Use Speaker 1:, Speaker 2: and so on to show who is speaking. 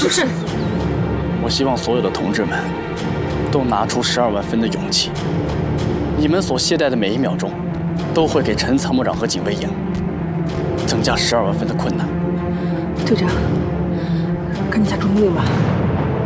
Speaker 1: 是。
Speaker 2: 我希望所有的同志们都拿出12万分的勇气，你们所懈怠的每一秒钟，都会给陈参谋长和警卫营增加12万分的困难。
Speaker 1: 队长，赶紧下冲锋令吧。